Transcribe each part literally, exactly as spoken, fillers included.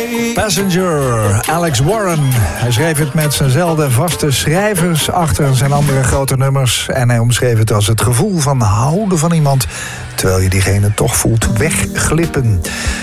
Passenger, Alex Warren. Hij schreef het met zijnzelfde vaste schrijvers achter zijn andere grote nummers. En hij omschreef het als het gevoel van houden van iemand, terwijl je diegene toch voelt wegglippen.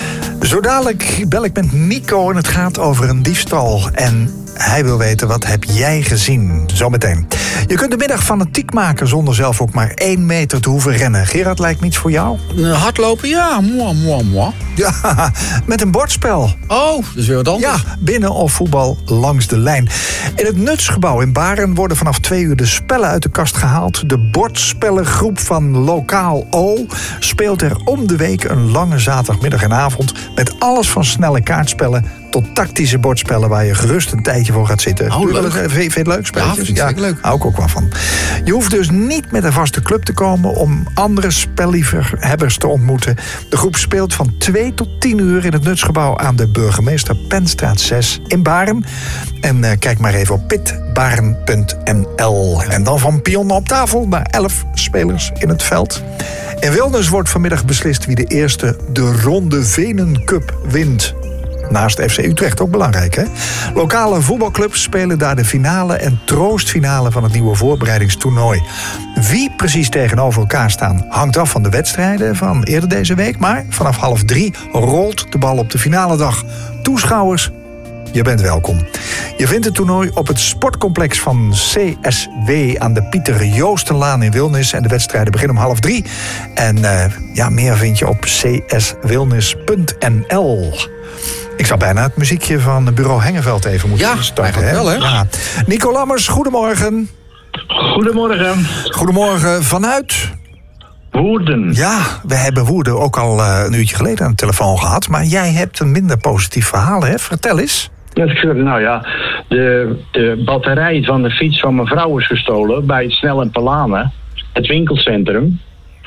Zo dadelijk bel ik met Nico en het gaat over een diefstal. En hij wil weten, wat heb jij gezien? Zometeen. Je kunt de middag fanatiek maken zonder zelf ook maar één meter te hoeven rennen. Gerard, lijkt me iets voor jou? Hardlopen, ja. Moi, moi, moi. Ja, met een bordspel. Oh, dat is weer wat anders. Ja, binnen of voetbal langs de lijn. In het Nutsgebouw in Baren worden vanaf twee uur de spellen uit de kast gehaald. De bordspellengroep van Lokaal O speelt er om de week een lange zaterdagmiddag en avond met alles van snelle kaartspellen tot tactische bordspellen waar je gerust een tijdje voor gaat zitten. Oh, leuk. Vind je het leuk, spelletjes? Ja, vind ik ja, leuk. Hou ik ook wel van. Je hoeft dus niet met een vaste club te komen om andere spelliefhebbers te ontmoeten. De groep speelt van twee tot tien uur in het Nutsgebouw aan de Burgemeester Penstraat zes in Baren. En uh, kijk maar even op pitbaren punt n l. En dan van pionnen op tafel naar elf spelers in het veld. In Wilnis wordt vanmiddag beslist wie de eerste de Ronde Venen Cup wint. Naast F C Utrecht, ook belangrijk, hè? Lokale voetbalclubs spelen daar de finale en troostfinale van het nieuwe voorbereidingstoernooi. Wie precies tegenover elkaar staan hangt af van de wedstrijden van eerder deze week. Maar vanaf half drie rolt de bal op de finale dag. Toeschouwers, je bent welkom. Je vindt het toernooi op het sportcomplex van C S W aan de Pieter Joostenlaan in Wilnis. En de wedstrijden beginnen om half drie. En uh, ja, meer vind je op c s wilnis punt n l. Ik zou bijna het muziekje van Bureau Hengeveld even moeten ja, starten. Hè? Wel, hè? Ja. Nico Lammers, goedemorgen. Goedemorgen. Goedemorgen vanuit Woerden. Ja, we hebben Woerden ook al uh, een uurtje geleden aan de telefoon gehad. Maar jij hebt een minder positief verhaal, hè? Vertel eens. Nou ja, de, de batterij van de fiets van mijn vrouw is gestolen bij het Snel en Palanen, het winkelcentrum.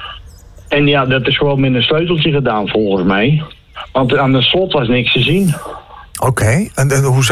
En ja, dat is gewoon met een sleuteltje gedaan volgens mij. Want aan de slot was niks te zien. Oké, okay. en, en hoe